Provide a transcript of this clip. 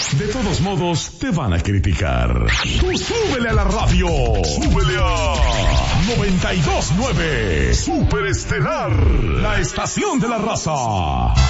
De todos modos, te van a criticar. Tú súbele a la radio. Súbele a 92.9. Superestelar, la estación de la raza.